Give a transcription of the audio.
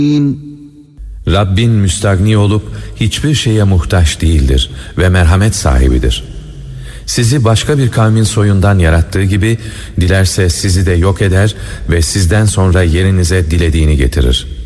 Rabbin müstagni olup hiçbir şeye muhtaç değildir ve merhamet sahibidir. Sizi başka bir kavmin soyundan yarattığı gibi dilerse sizi de yok eder ve sizden sonra yerinize dilediğini getirir.